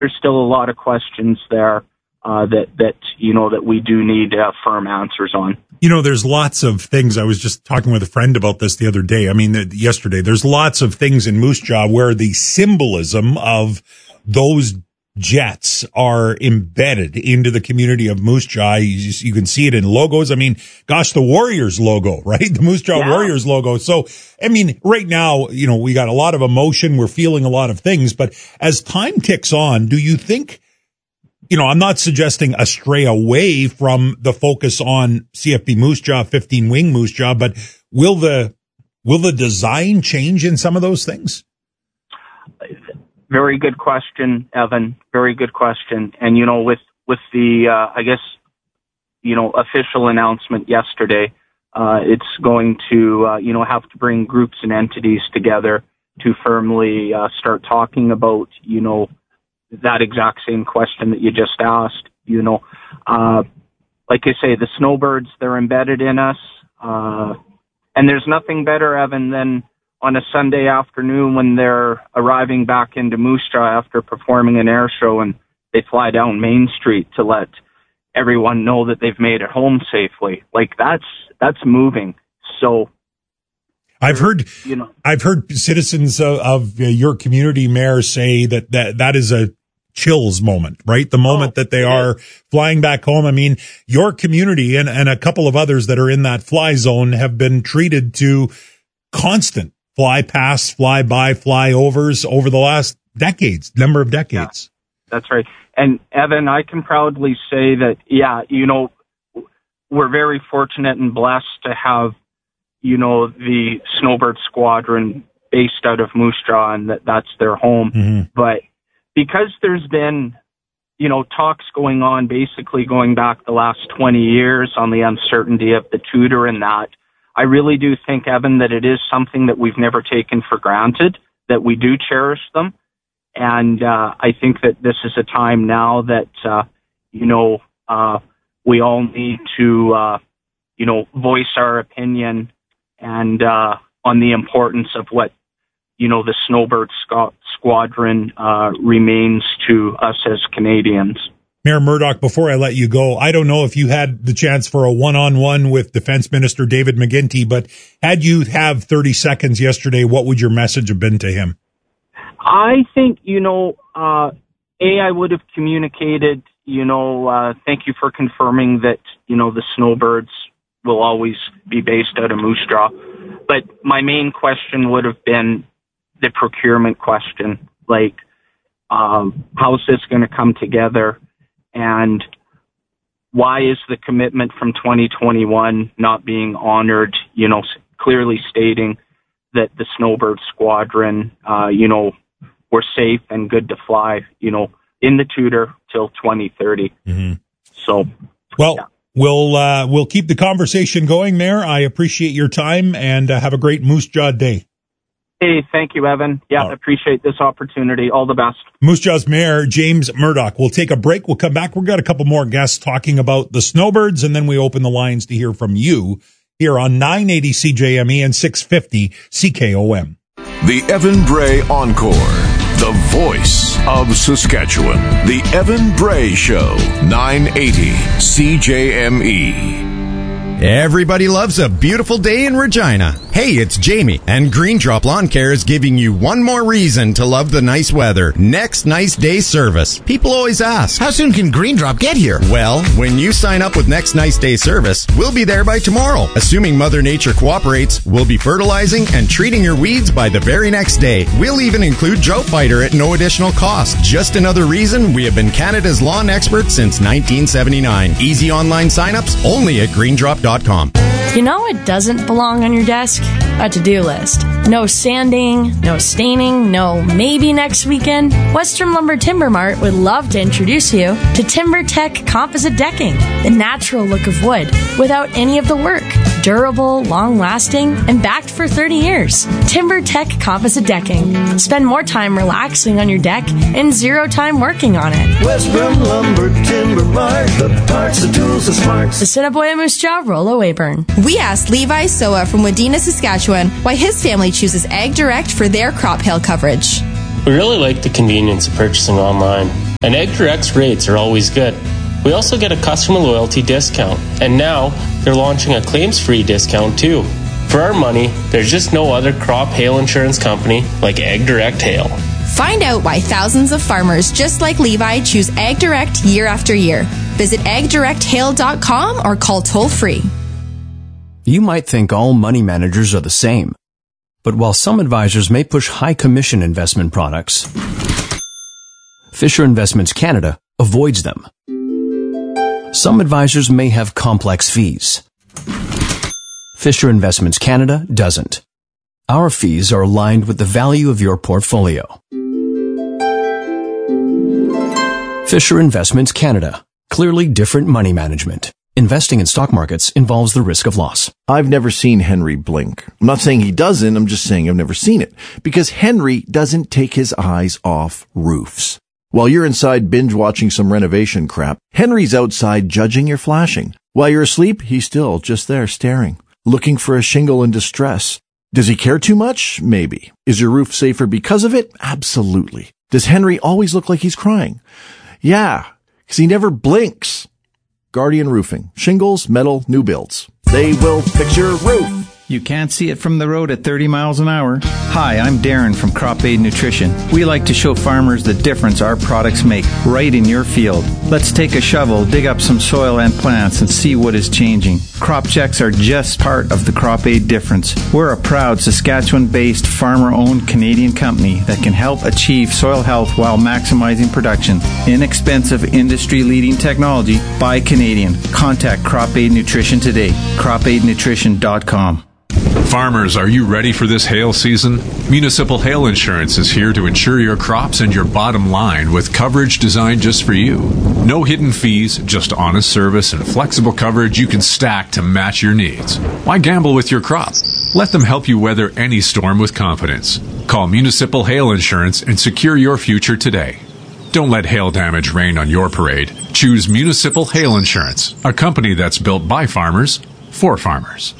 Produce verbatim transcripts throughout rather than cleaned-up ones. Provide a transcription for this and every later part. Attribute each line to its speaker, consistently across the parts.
Speaker 1: there's still a lot of questions there uh, that, that, you know, that we do need uh, firm answers on.
Speaker 2: You know, there's lots of things. I was just talking with a friend about this the other day. I mean, the, yesterday, there's lots of things in Moose Jaw where the symbolism of those jets are embedded into the community of Moose Jaw. You, just, you can see it in logos. I mean, gosh, the Warriors logo, right? The Moose Jaw yeah. Warriors logo. So, I mean, right now, you know, we got a lot of emotion. We're feeling a lot of things. But as time ticks on, do you think, you know, I'm not suggesting a stray away from the focus on C F B Moose Jaw, fifteen wing Moose Jaw, but will the, will the design change in some of those things?
Speaker 1: Very good question, Evan. Very good question. And, you know, with, with the, uh, I guess, you know, official announcement yesterday, uh, it's going to, uh, you know, have to bring groups and entities together to firmly, uh, start talking about, you know, that exact same question that you just asked. You know, uh, like I say, the snowbirds, they're embedded in us. Uh, and there's nothing better, Evan, than on a Sunday afternoon when they're arriving back into Moose Jaw after performing an air show and they fly down Main Street to let everyone know that they've made it home safely. Like that's, that's moving. So
Speaker 2: I've heard, you know, I've heard citizens of, of your community, Mayor, say that, that that is a chills moment, right? The moment oh, that they are flying back home. I mean, your community and, and a couple of others that are in that fly zone have been treated to constant fly past, fly by, fly overs over the last decades, number of decades.
Speaker 1: Yeah, that's right. And Evan, I can proudly say that, yeah, you know, we're very fortunate and blessed to have, you know, the Snowbird Squadron based out of Moose Jaw and that that's their home. Mm-hmm. But because there's been, you know, talks going on basically going back the last twenty years on the uncertainty of the Tudor and that, I really do think, Evan, that it is something that we've never taken for granted, that we do cherish them. And uh, I think that this is a time now that, uh, you know, uh, we all need to, uh, you know, voice our opinion and uh, on the importance of what, you know, the Snowbird Sc- Squadron uh, remains to us as Canadians.
Speaker 2: Mayor Murdoch, before I let you go, I don't know if you had the chance for a one-on-one with Defense Minister David McGuinty, but had you have thirty seconds yesterday, what would your message have been to him?
Speaker 1: I think, you know, uh, A, I would have communicated, you know, uh, thank you for confirming that, you know, the Snowbirds will always be based out of Moose Jaw. But my main question would have been the procurement question, like, um, how's this going to come together? And why is the commitment from twenty twenty-one not being honored, you know, clearly stating that the Snowbird Squadron, uh, you know, were safe and good to fly, you know, in the Tudor till twenty thirty. Mm-hmm. So,
Speaker 2: well,
Speaker 1: yeah.
Speaker 2: we'll, uh, we'll keep the conversation going, Mayor. I appreciate your time and uh, have a great Moose Jaw day.
Speaker 1: Hey, thank you, Evan. Yeah, I appreciate this opportunity. All the best.
Speaker 2: Moose Jaw's Mayor James Murdoch. We'll take a break. We'll come back. We've got a couple more guests talking about the Snowbirds, and then we open the lines to hear from you here on nine eighty C J M E and six fifty C K O M.
Speaker 3: The Evan Bray Encore, the voice of Saskatchewan. The Evan Bray Show, nine eighty C J M E.
Speaker 4: Everybody loves a beautiful day in Regina. Hey, it's Jamie, and Green Drop Lawn Care is giving you one more reason to love the nice weather. Next Nice Day service. People always ask,
Speaker 5: how soon can Green Drop get here?
Speaker 4: Well, when you sign up with Next Nice Day service, we'll be there by tomorrow. Assuming Mother Nature cooperates, we'll be fertilizing and treating your weeds by the very next day. We'll even include Drought Fighter at no additional cost. Just another reason we have been Canada's lawn experts since nineteen seventy-nine. Easy online signups only at green drop dot com.
Speaker 6: You know it doesn't belong on your desk? A to-do list. No sanding, no staining, no maybe next weekend. Western Lumber Timber Mart would love to introduce you to TimberTech Composite Decking, the natural look of wood without any of the work. Durable, long-lasting, and backed for thirty years. TimberTech Composite Decking. Spend more time relaxing on your deck and zero time working on it.
Speaker 7: Western Lumber Timber Mart, the parts, the tools, the smarts.
Speaker 6: The Assiniboia Moose Jaw, Rollo Weyburn.
Speaker 8: We asked Levi Soa from Wadena, Saskatchewan, why his family chooses Ag Direct for their crop hail coverage.
Speaker 5: We really like the convenience of purchasing online, and AgDirect's rates are always good. We also get a customer loyalty discount, and now they're launching a claims-free discount too. For our money, there's just no other crop hail insurance company like AgDirect Hail.
Speaker 8: Find out why thousands of farmers just like Levi choose AgDirect year after year. Visit ag direct hail dot com or call toll-free.
Speaker 9: You might think all money managers are the same. But while some advisors may push high commission investment products, Fisher Investments Canada avoids them. Some advisors may have complex fees. Fisher Investments Canada doesn't. Our fees are aligned with the value of your portfolio. Fisher Investments Canada. Clearly different money management. Investing in stock markets involves the risk of loss.
Speaker 10: I've never seen Henry blink. I'm not saying he doesn't, I'm just saying I've never seen it. Because Henry doesn't take his eyes off roofs. While you're inside binge-watching some renovation crap, Henry's outside judging your flashing. While you're asleep, he's still just there staring, looking for a shingle in distress. Does he care too much? Maybe. Is your roof safer because of it? Absolutely. Does Henry always look like he's crying? Yeah, because he never blinks. Guardian Roofing. Shingles, metal, new builds. They will fix your roof.
Speaker 11: You can't see it from the road at thirty miles an hour. Hi, I'm Darren from Crop Aid Nutrition. We like to show farmers the difference our products make right in your field. Let's take a shovel, dig up some soil and plants, and see what is changing. Crop checks are just part of the Crop Aid difference. We're a proud Saskatchewan-based, farmer-owned Canadian company that can help achieve soil health while maximizing production. Inexpensive, industry-leading technology by Canadian. Contact Crop Aid Nutrition today. crop aid nutrition dot com.
Speaker 12: Farmers, are you ready for this hail season? Municipal Hail Insurance is here to insure your crops and your bottom line with coverage designed just for you. No hidden fees, just honest service and flexible coverage you can stack to match your needs. Why gamble with your crop? Let them help you weather any storm with confidence. Call Municipal Hail Insurance and secure your future today. Don't let hail damage rain on your parade. Choose Municipal Hail Insurance, a company that's built by farmers for farmers.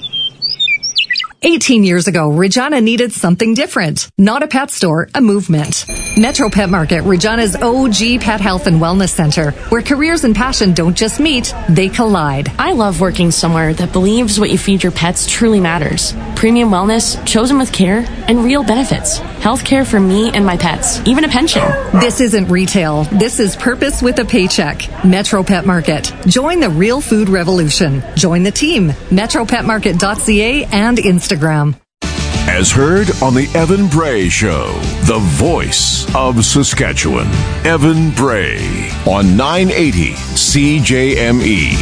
Speaker 13: eighteen years ago, Regina needed something different. Not a pet store, a movement. Metro Pet Market, Regina's O G pet health and wellness center, where careers and passion don't just meet, they collide.
Speaker 6: I love working somewhere that believes what you feed your pets truly matters. Premium wellness, chosen with care, and real benefits. Health care for me and my pets, even a pension.
Speaker 13: This isn't retail. This is purpose with a paycheck. Metro Pet Market. Join the real food revolution. Join the team. metro pet market dot c a and Instagram.
Speaker 3: As heard on the Evan Bray Show, the voice of Saskatchewan. Evan Bray on nine eighty C J M E.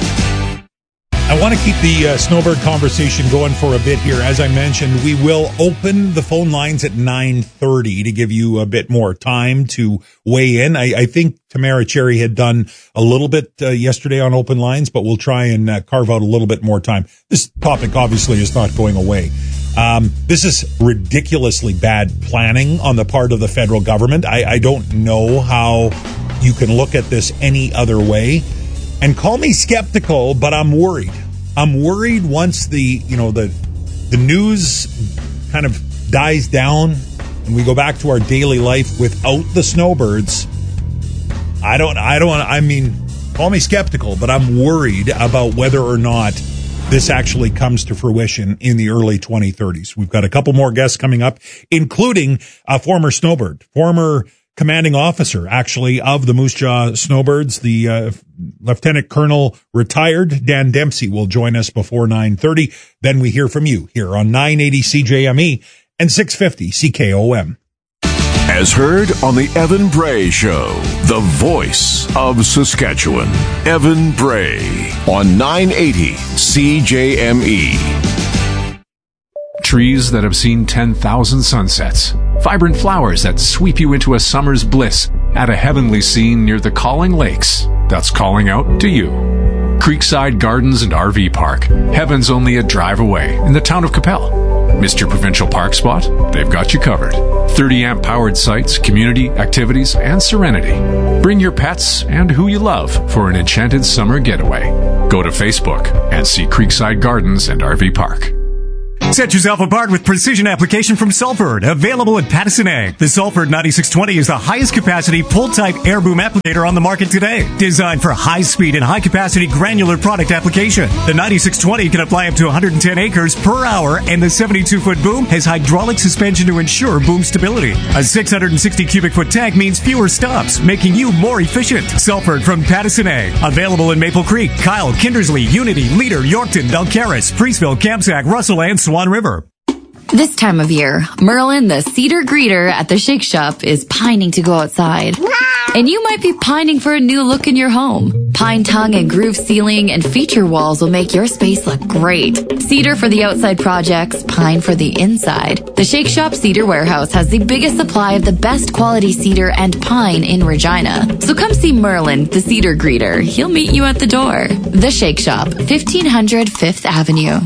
Speaker 2: I want to keep the uh, Snowbird conversation going for a bit here. As I mentioned, we will open the phone lines at nine thirty to give you a bit more time to weigh in. I, I think Tamara Cherry had done a little bit uh, yesterday on open lines, but we'll try and uh, carve out a little bit more time. This topic obviously is not going away. Um, this is ridiculously bad planning on the part of the federal government. I, I don't know how you can look at this any other way. And call me skeptical, but I'm worried. I'm worried once the, you know, the the news kind of dies down and we go back to our daily life without the snowbirds. I don't, I don't, I mean, call me skeptical, but I'm worried about whether or not this actually comes to fruition in the early twenty thirties. We've got a couple more guests coming up, including a former snowbird, former commanding officer, actually, of the Moose Jaw Snowbirds, the uh, Lieutenant Colonel retired Dan Dempsey will join us before nine thirty. Then we hear from you here on nine eighty C J M E and six fifty C K O M.
Speaker 3: As heard on the Evan Bray Show, the voice of Saskatchewan. Evan Bray on nine eighty C J M E.
Speaker 12: Trees that have seen ten thousand sunsets. Vibrant flowers that sweep you into a summer's bliss at a heavenly scene near the Calling Lakes. That's calling out to you. Creekside Gardens and R V Park. Heaven's only a drive away in the town of Capel. Missed your provincial park spot? They've got you covered. thirty amp powered sites, community, activities, and serenity. Bring your pets and who you love for an enchanted summer getaway. Go to Facebook and see Creekside Gardens and R V Park.
Speaker 14: Set yourself apart with precision application from Salford, available at Pattison Ag. The Salford ninety-six twenty is the highest capacity pull-type air boom applicator on the market today. Designed for high speed and high capacity granular product application. The ninety-six twenty can apply up to one hundred ten acres per hour, and the seventy-two foot boom has hydraulic suspension to ensure boom stability. A six hundred sixty cubic foot tank means fewer stops, making you more efficient. Salford from Pattison Ag. Available in Maple Creek, Kyle, Kindersley, Unity, Leader, Yorkton, Belcaris, Priestville, Kamsack, Russell, and Swan River.
Speaker 15: This time of year, Merlin, the cedar greeter at the Shake Shop, is pining to go outside. And you might be pining for a new look in your home. Pine tongue and groove ceiling and feature walls will make your space look great. Cedar for the outside projects, pine for the inside. The Shake Shop Cedar Warehouse has the biggest supply of the best quality cedar and pine in Regina. So come see Merlin, the cedar greeter. He'll meet you at the door. The Shake Shop, fifteen hundred Fifth Avenue.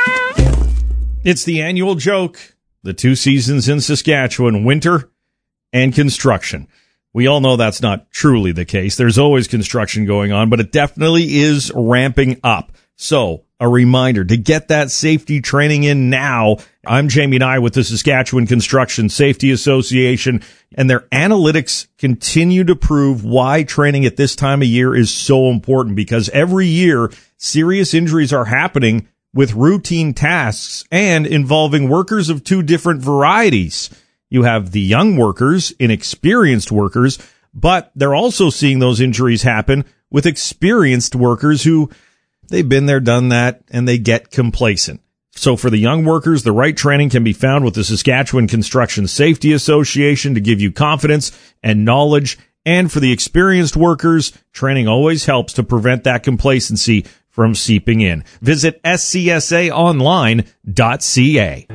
Speaker 16: It's the annual joke, the two seasons in Saskatchewan, winter and construction. We all know that's not truly the case. There's always construction going on, but it definitely is ramping up. So, a reminder to get that safety training in now. I'm Jamie Nye with the Saskatchewan Construction Safety Association, and their analytics continue to prove why training at this time of year is so important, because every year serious injuries are happening with routine tasks and involving workers of two different varieties. You have the young workers, inexperienced workers, but they're also seeing those injuries happen with experienced workers who they've been there, done that, and they get complacent. So for the young workers, the right training can be found with the Saskatchewan Construction Safety Association to give you confidence and knowledge. And for the experienced workers, training always helps to prevent that complacency from seeping in. Visit S C S A online dot C A.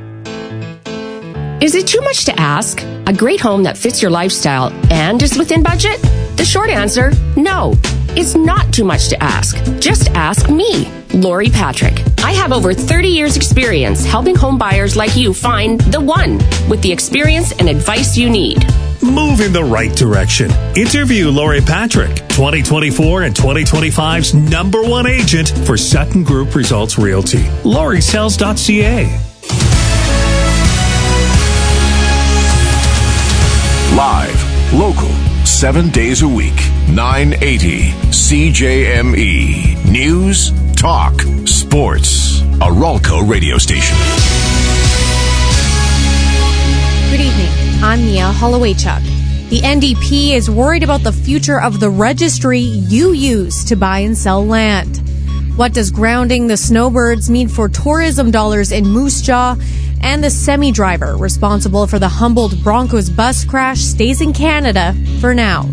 Speaker 17: Is it too much to ask? A great home that fits your lifestyle and is within budget? The short answer, no. It's not too much to ask. Just ask me, Lori Patrick. I have over thirty years experience helping home buyers like you find the one with the experience and advice you need.
Speaker 18: Move in the right direction. Interview Lori Patrick, twenty twenty-four and twenty twenty-five's number one agent for Sutton Group Results Realty. Lori Sells dot C A.
Speaker 3: Live, local, seven days a week, nine eighty C J M E. News, talk, sports. A Ralco radio station.
Speaker 19: Good evening. I'm Mia Holloway-Chuck. The N D P is worried about the future of the registry you use to buy and sell land. What does grounding the snowbirds mean for tourism dollars in Moose Jaw? And the semi-driver responsible for the Humboldt Broncos bus crash stays in Canada for now.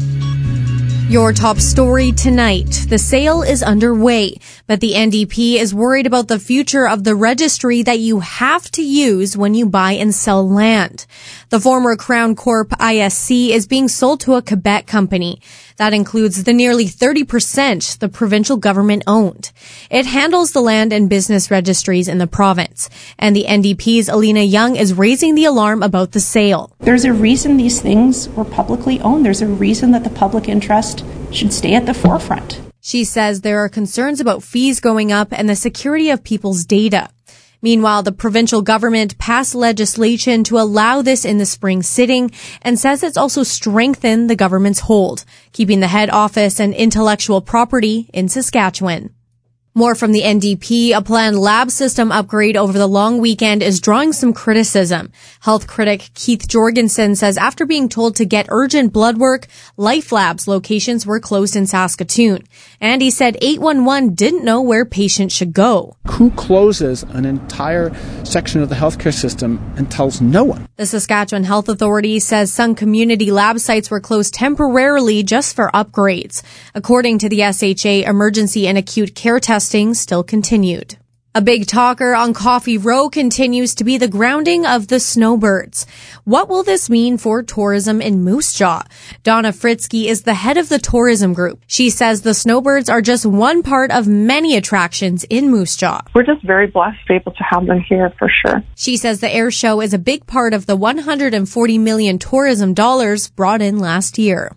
Speaker 19: Your top story tonight. The sale is underway, but the N D P is worried about the future of the registry that you have to use when you buy and sell land. The former Crown Corp I S C is being sold to a Quebec company. That includes the nearly thirty percent the provincial government owned. It handles the land and business registries in the province. And the N D P's Alina Young is raising the alarm about the sale.
Speaker 20: There's a reason these things were publicly owned. There's a reason that the public interest should stay at the forefront.
Speaker 19: She says there are concerns about fees going up and the security of people's data. Meanwhile, the provincial government passed legislation to allow this in the spring sitting and says it's also strengthened the government's hold, keeping the head office and intellectual property in Saskatchewan. More from the N D P, a planned lab system upgrade over the long weekend is drawing some criticism. Health critic Keith Jorgensen says after being told to get urgent blood work, Life Labs locations were closed in Saskatoon. And he said eight one one didn't know where patients should go.
Speaker 21: Who closes an entire section of the healthcare system and tells no one?
Speaker 19: The Saskatchewan Health Authority says some community lab sites were closed temporarily just for upgrades. According to the S H A, emergency and acute care testing still continued. A big talker on Coffee Row continues to be the grounding of the snowbirds. What will this mean for tourism in Moose Jaw? Donna Fritzky is the head of the tourism group. She says the snowbirds are just one part of many attractions in Moose Jaw.
Speaker 22: We're just very blessed to be able to have them here for sure.
Speaker 19: She says the air show is a big part of the one hundred forty million tourism dollars brought in last year.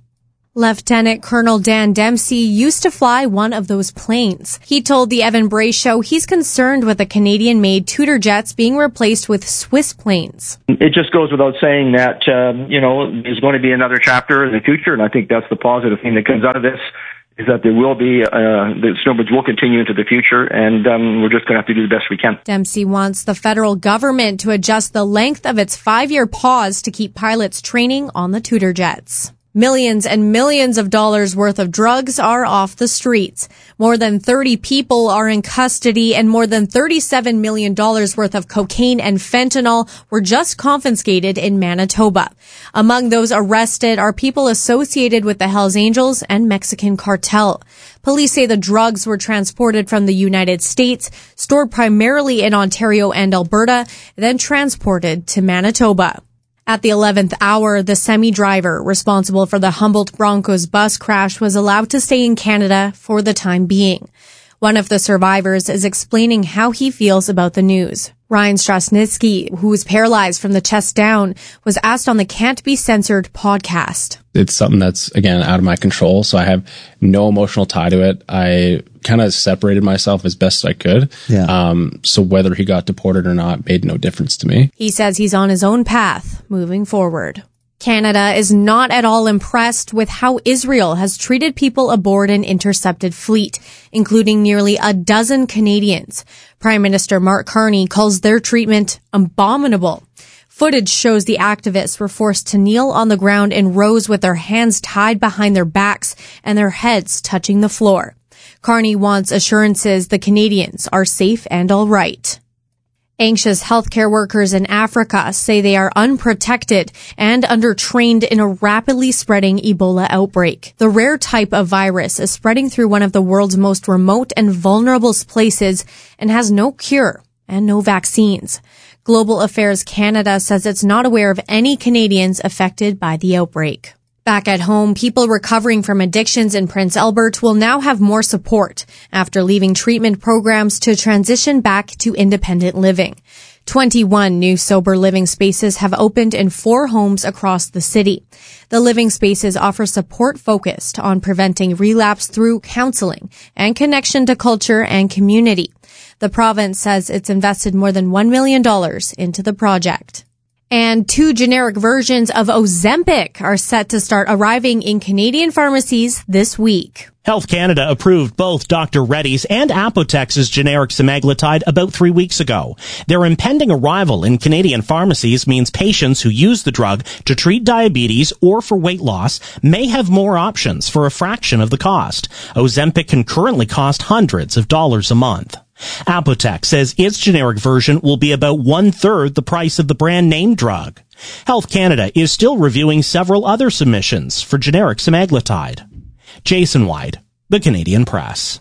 Speaker 19: Lieutenant Colonel Dan Dempsey used to fly one of those planes. He told the Evan Bray Show he's concerned with the Canadian-made Tudor jets being replaced with Swiss planes.
Speaker 1: It just goes without saying that, um, you know, there's going to be another chapter in the future, and I think that's the positive thing that comes out of this, is that there will be, uh, the snowbirds will continue into the future, and um, we're just going to have to do the best we can.
Speaker 19: Dempsey wants the federal government to adjust the length of its five-year pause to keep pilots training on the Tudor jets. Millions and millions of dollars worth of drugs are off the streets. More than thirty people are in custody, and more than thirty-seven million dollars worth of cocaine and fentanyl were just confiscated in Manitoba. Among those arrested are people associated with the Hells Angels and Mexican cartel. Police say the drugs were transported from the United States, stored primarily in Ontario and Alberta, then transported to Manitoba. At the eleventh hour, the semi-driver responsible for the Humboldt Broncos bus crash was allowed to stay in Canada for the time being. One of the survivors is explaining how he feels about the news. Ryan Strasnitsky, who was paralyzed from the chest down, was asked on the Can't Be Censored podcast.
Speaker 4: It's something that's, again, out of my control, so I have no emotional tie to it. I kind of separated myself as best I could.
Speaker 23: Yeah.
Speaker 4: Um, so whether he got deported or not made no difference to me.
Speaker 19: He says he's on his own path moving forward. Canada is not at all impressed with how Israel has treated people aboard an intercepted fleet, including nearly a dozen Canadians. Prime Minister Mark Carney calls their treatment abominable. Footage shows the activists were forced to kneel on the ground in rows with their hands tied behind their backs and their heads touching the floor. Carney wants assurances the Canadians are safe and all right. Anxious healthcare workers in Africa say they are unprotected and undertrained in a rapidly spreading Ebola outbreak. The rare type of virus is spreading through one of the world's most remote and vulnerable places and has no cure and no vaccines. Global Affairs Canada says it's not aware of any Canadians affected by the outbreak. Back at home, people recovering from addictions in Prince Albert will now have more support after leaving treatment programs to transition back to independent living. twenty-one new sober living spaces have opened in four homes across the city. The living spaces offer support focused on preventing relapse through counseling and connection to culture and community. The province says it's invested more than one million dollars into the project. And two generic versions of Ozempic are set to start arriving in Canadian pharmacies this week.
Speaker 23: Health Canada approved both Doctor Reddy's and Apotex's generic semaglutide about three weeks ago. Their impending arrival in Canadian pharmacies means patients who use the drug to treat diabetes or for weight loss may have more options for a fraction of the cost. Ozempic can currently cost hundreds of dollars a month. Apotex says its generic version will be about one-third the price of the brand name drug. Health Canada is still reviewing several other submissions for generic semaglutide. Jason White, The Canadian Press.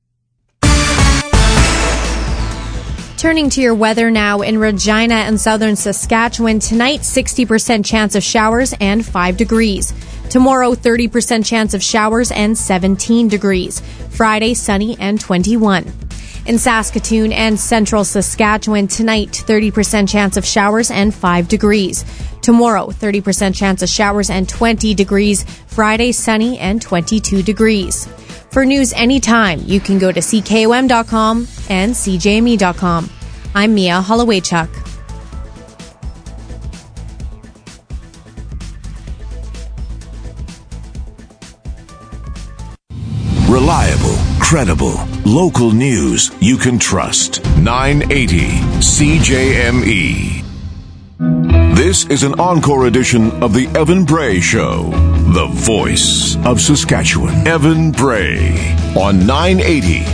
Speaker 19: Turning to your weather now, in Regina and southern Saskatchewan, tonight sixty percent chance of showers and five degrees. Tomorrow, thirty percent chance of showers and seventeen degrees. Friday, sunny and twenty-one. In Saskatoon and central Saskatchewan, tonight, thirty percent chance of showers and five degrees. Tomorrow, thirty percent chance of showers and twenty degrees. Friday, sunny and twenty-two degrees. For news anytime, you can go to C K O M dot com and C J M E dot com. I'm Mia Holloway-Chuck.
Speaker 3: Reliable, credible, local news you can trust. nine eighty C J M E. This is an encore edition of the Evan Bray Show, the voice of Saskatchewan. Evan Bray on nine eighty